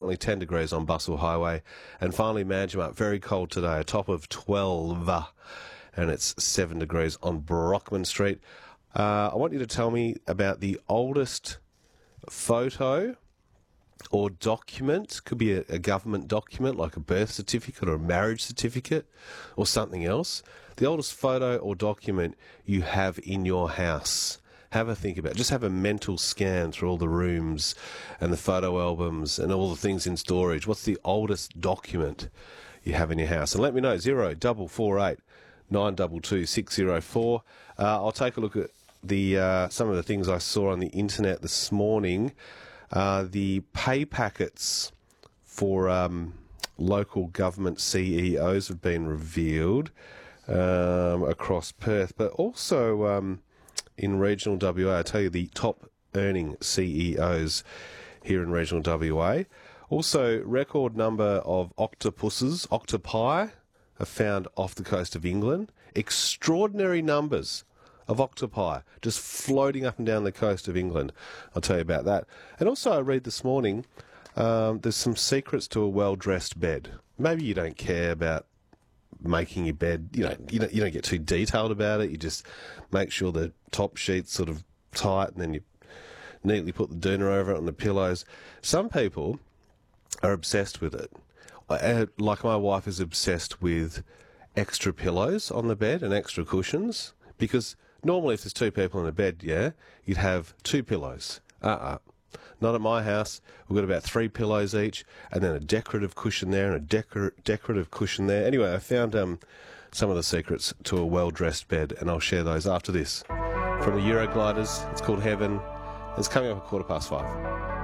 currently 10 degrees on Bustle Highway. And finally, Manjimup, very cold today, a top of 12, and it's 7 degrees on Brockman Street. I want you to tell me about the oldest photo or document. Could be a government document like a birth certificate or a marriage certificate or something else. The oldest photo or document you have in your house. Have a think about it. Just have a mental scan through all the rooms and the photo albums and all the things in storage. What's the oldest document you have in your house? And let me know, 0448 922 604. I'll take a look at some of the things I saw on the internet this morning. The pay packets for local government CEOs have been revealed across Perth, but also in regional WA. I tell you the top earning CEOs here in regional WA. Also, record number of octopi are found off the coast of England. Extraordinary numbers of octopi just floating up and down the coast of England. I'll tell you about that. And also I read this morning there's some secrets to a well-dressed bed. Maybe you don't care about making your bed, you don't get too detailed about it. You just make sure the top sheet's sort of tight, and then you neatly put the doona over it on the pillows. Some people are obsessed with it. Like my wife is obsessed with extra pillows on the bed and extra cushions, because normally if there's two people in a bed, you'd have two pillows. Not at my house. We've got about 3 pillows each, and then a decorative cushion there and a decorative cushion there. Anyway, I found some of the secrets to a well-dressed bed, and I'll share those after this. From the Eurogliders, it's called Heaven. It's coming up at 5:15.